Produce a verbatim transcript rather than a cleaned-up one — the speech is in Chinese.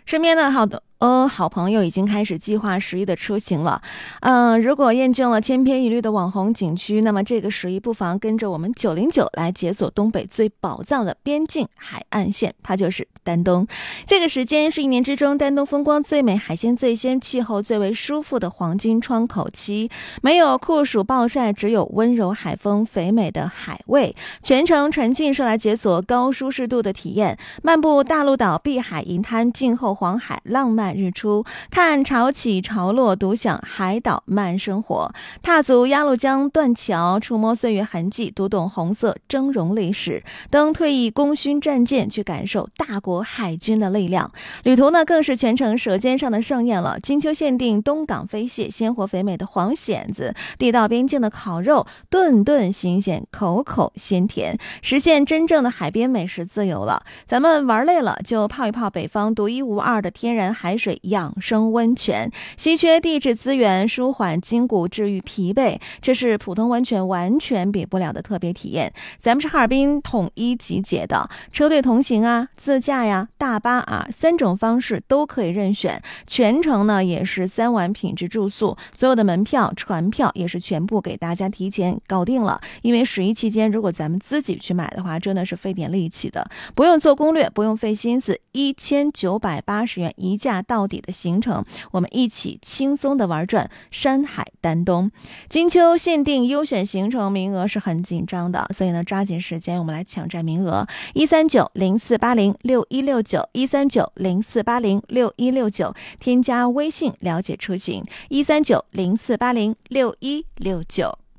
身边的好多呃，好朋友已经开始计划十一的出行了。嗯、呃，如果厌倦了千篇一律的网红景区，那么这个十一不妨跟着我们九零九来解锁东北最宝藏的边境海岸线，它就是丹东。这个时间是一年之中丹东风光最美、海鲜最鲜、气候最为舒服的黄金窗口期，没有酷暑暴晒，只有温柔海风、肥美的海味，全程沉浸式来解锁高舒适度的体验，漫步大陆岛、碧海银滩、静候黄海，浪漫日出，看潮起潮落，独享海岛慢生活，踏足鸭绿江断桥，触摸岁月痕迹，读懂红色峥嵘历史，登退役功勋战舰，去感受大国海军的力量。旅途呢更是全程舌尖上的盛宴了，金秋限定东港飞蟹，鲜活肥美的黄蚬子，地道边境的烤肉，顿顿新鲜，口口鲜甜，实现真正的海边美食自由了。咱们玩累了就泡一泡北方独一无二的天然海水养生温泉，稀缺地质资源，舒缓筋骨，治愈疲惫，这是普通温泉完全比不了的特别体验。咱们是哈尔滨统一集结的，车队同行啊，自驾呀，大巴啊，三种方式都可以任选，全程呢也是三晚品质住宿，所有的门票船票也是全部给大家提前搞定了。因为十一期间如果咱们自己去买的话，真的是费点力气的，不用做攻略，不用费心思，一千九百八十元一价到底的行程，我们一起轻松的玩转山海丹东。金秋限定优选行程名额是很紧张的，所以呢抓紧时间我们来抢占名额，一三九零四八零六一六九一三九零四八零六一六九，添加微信了解出行，一三九零四八零六一六九。